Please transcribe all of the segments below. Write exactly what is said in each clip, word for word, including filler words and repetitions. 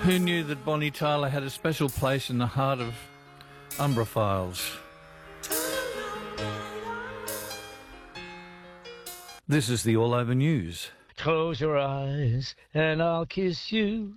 Who knew that Bonnie Tyler had a special place in the heart of Umbraphiles? This is the All Over News. Close your eyes and I'll kiss you.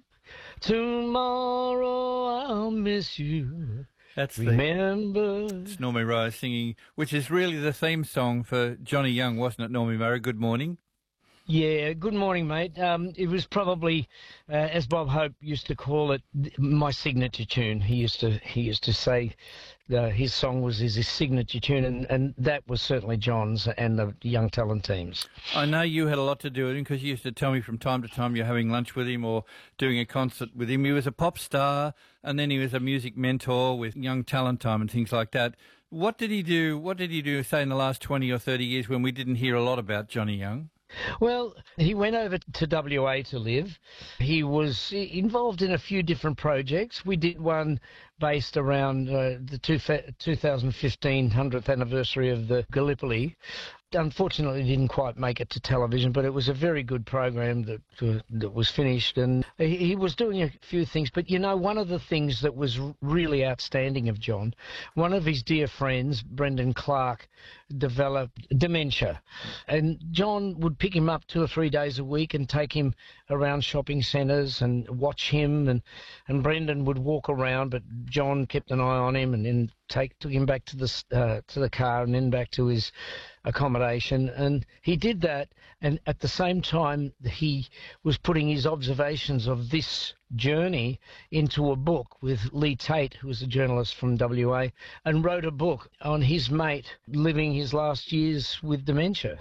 Tomorrow I'll miss you. That's Remember. The, it's Normie Rowe singing, which is really the theme song for Johnny Young, wasn't it, Normie Rowe? Good morning. Yeah, good morning, mate. Um, it was probably, uh, as Bob Hope used to call it, my signature tune. He used to he used to say uh, his song was his, his signature tune, and, and that was certainly John's and the Young Talent teams. I know you had a lot to do with him because you used to tell me from time to time you're having lunch with him or doing a concert with him. He was a pop star, and then he was a music mentor with Young Talent Time and things like that. What did he do? What did he do, say, in the last twenty or thirty years when we didn't hear a lot about Johnny Young? Well, he went over to W A to live. He was involved in a few different projects. We did one based around uh, the two, twenty fifteen hundredth anniversary of the Gallipoli. Unfortunately, didn't quite make it to television, but it was a very good program that uh, that was finished, and he, he was doing a few things. But you know, one of the things that was really outstanding of John, one of his dear friends, Brendan Clark, developed dementia, and John would pick him up two or three days a week and take him around shopping centres and watch him, and and Brendan would walk around, but John kept an eye on him, and then take took him back to the uh, to the car and then back to his accommodation, and he did that, and at the same time he was putting his observations of this journey into a book with Lee Tate, who was a journalist from W A, and wrote a book on his mate living his last years with dementia.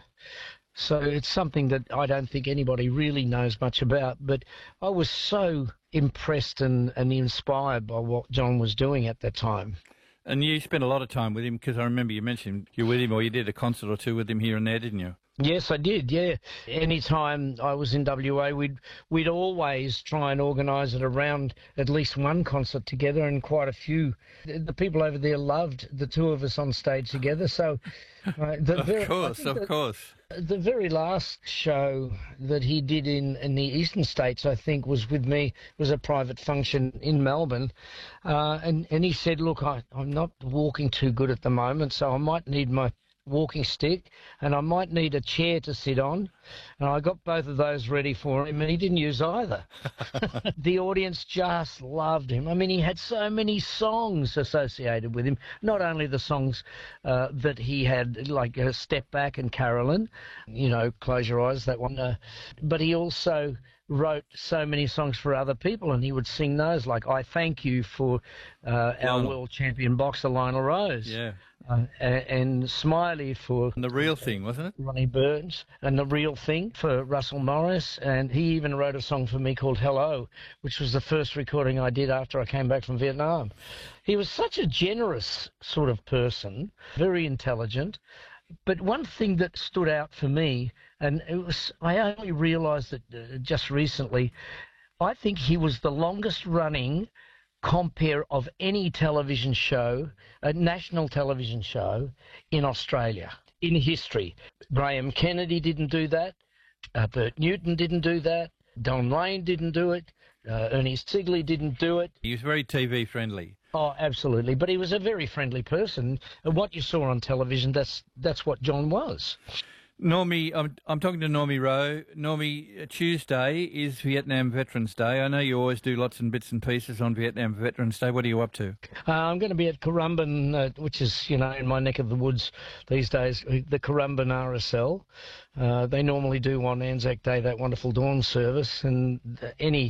So it's something that I don't think anybody really knows much about, but I was so impressed and, and inspired by what John was doing at that time. And you spent a lot of time with him, because I remember you mentioned you were with him, or you did a concert or two with him here and there, didn't you? Yes, I did, yeah. Any time I was in W A, we'd, we'd always try and organise it around at least one concert together, and quite a few. The, the people over there loved the two of us on stage together. So, uh, the Of very, course, of that, course. The very last show that he did in, in the eastern states, I think, was with me, was a private function in Melbourne. Uh, and, and he said, look, I, I'm not walking too good at the moment, so I might need my walking stick and I might need a chair to sit on. And I got both of those ready for him, and he didn't use either. The audience just loved him. I mean, he had so many songs associated with him, not only the songs uh, that he had, like uh, Step Back and Carolyn, you know, Close Your Eyes, that one, uh, but he also wrote so many songs for other people, and he would sing those, like I Thank You for uh, our world champion boxer Lionel Rose. Yeah. Uh, and Smiley for and The Real Thing, wasn't it? Ronnie Burns, and The Real Thing for Russell Morris, and he even wrote a song for me called Hello, which was the first recording I did after I came back from Vietnam. He was such a generous sort of person, very intelligent, but one thing that stood out for me, and it was I only realised it uh, just recently, I think he was the longest running compere of any television show, a national television show in Australia, in history. Graham Kennedy didn't do that. Uh, Bert Newton didn't do that. Don Lane didn't do it. Uh, Ernie Sigley didn't do it. He was very T V friendly. Oh, absolutely. But he was a very friendly person. And what you saw on television, that's that's what John was. Normie, I'm, I'm talking to Normie Rowe. Normie, Tuesday is Vietnam Veterans Day. I know you always do lots and bits and pieces on Vietnam Veterans Day. What are you up to? Uh, I'm going to be at Currumbin, uh, which is, you know, in my neck of the woods these days, the Currumbin R S L. Uh, they normally do on Anzac Day that wonderful dawn service, and any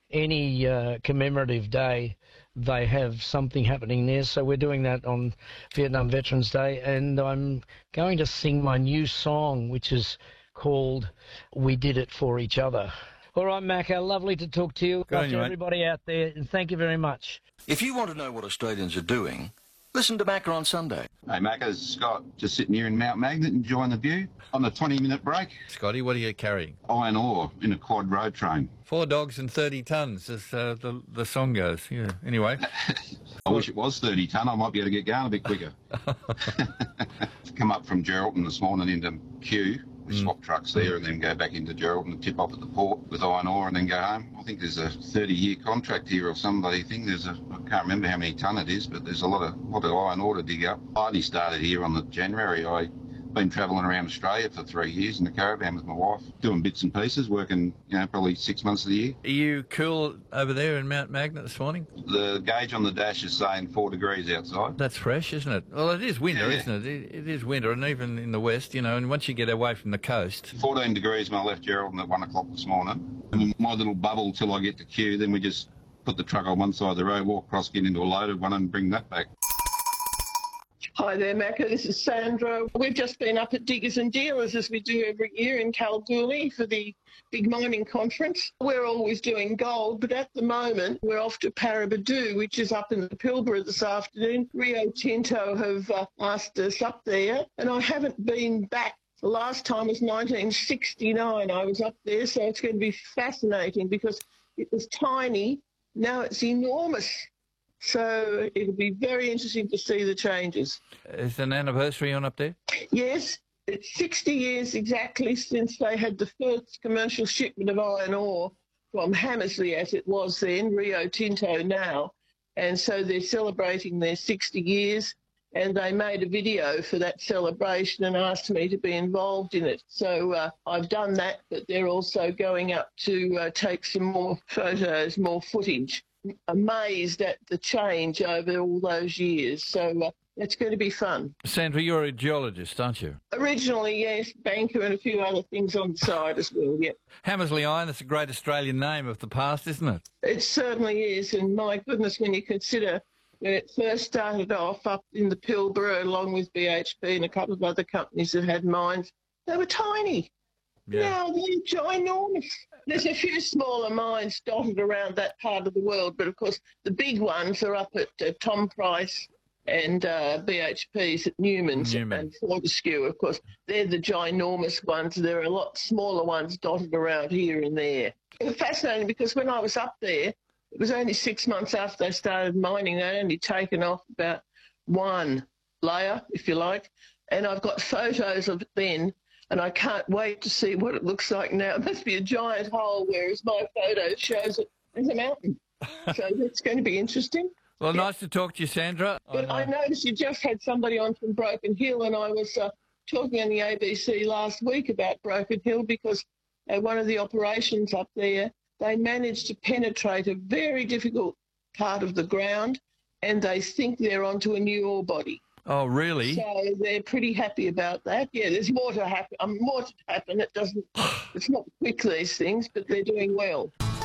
any uh, commemorative day, they have something happening there. So we're doing that on Vietnam Veterans Day, and I'm going to sing my new song, which is called We Did It For Each Other. All right, Macca, lovely to talk to you. Good to you, everybody out there, and thank you very much. If you want to know what Australians are doing, listen to Macca on Sunday. Hey, Macca, it's Scott, just sitting here in Mount Magnet enjoying the view on the twenty-minute break. Scotty, what are you carrying? Iron ore in a quad road train. Four dogs and thirty tonnes, as uh, the, the song goes. Yeah. Anyway. I wish it was thirty tonne. I might be able to get going a bit quicker. Come up from Geraldton this morning into Kew, We swap trucks there and then go back into Geraldton and tip off at the port with iron ore and then go home. I think there's a thirty-year contract here or somebody thing. There's a, I can't remember how many tonne it is, but there's a lot of lot of iron ore to dig up. I only started here on the January. I been travelling around Australia for three years in the caravan with my wife, doing bits and pieces, working, you know, probably six months of the year. Are you cool over there in Mount Magnet this morning? The gauge on the dash is saying four degrees outside. That's fresh, isn't it? Well, it is winter, Yeah. isn't it? it? It is winter, and even in the west, you know, and once you get away from the coast... fourteen degrees when I left Geraldton at one o'clock this morning. And my little bubble till I get to Kew, then we just put the truck on one side of the road, walk across, get into a loaded one and bring that back. Hi there, Macca. This is Sandra. We've just been up at Diggers and Dealers, as we do every year in Kalgoorlie for the big mining conference. We're always doing gold, but at the moment we're off to Paraburdoo, which is up in the Pilbara this afternoon. Rio Tinto have uh, asked us up there, and I haven't been back. The last time was nineteen sixty-nine I was up there, so it's going to be fascinating because it was tiny. Now it's enormous. So it'll be very interesting to see the changes. Is an anniversary on up there? Yes, it's sixty years exactly since they had the first commercial shipment of iron ore from Hammersley, as it was then, Rio Tinto now. And so they're celebrating their sixty years, and they made a video for that celebration and asked me to be involved in it. So uh, I've done that, but they're also going up to uh, take some more photos, more footage. Amazed at the change over all those years. So uh, it's going to be fun. Sandra, you're a geologist, aren't you? Originally, yes, banker and a few other things on the side as well, yeah. Hammersley Iron, that's a great Australian name of the past, isn't it? It certainly is, and my goodness, when you consider when it first started off up in the Pilbara along with B H P and a couple of other companies that had mines, they were tiny. Yeah. Now they're ginormous. There's a few smaller mines dotted around that part of the world, but of course the big ones are up at uh, Tom Price and uh, B H P's at Newman's Newman. and Fortescue. Of course, they're the ginormous ones. There are a lot smaller ones dotted around here and there. It was fascinating because when I was up there, it was only six months after they started mining. They'd only taken off about one layer, if you like, and I've got photos of it then. And I can't wait to see what it looks like now. It must be a giant hole, whereas my photo shows it as a mountain. So that's going to be interesting. Well, Yeah. nice to talk to you, Sandra. But I I know- noticed you just had somebody on from Broken Hill, and I was uh, talking on the A B C last week about Broken Hill because at one of the operations up there, they managed to penetrate a very difficult part of the ground, and they think they're onto a new ore body. Oh, really? So they're pretty happy about that. Yeah, there's more to happen. Um, more to happen. It doesn't. It's not quick, these things, but they're doing well.